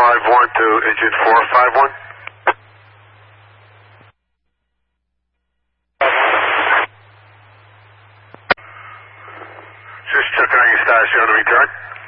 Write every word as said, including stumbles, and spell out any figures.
five one to engine four five one. Just checking on your status here on the return.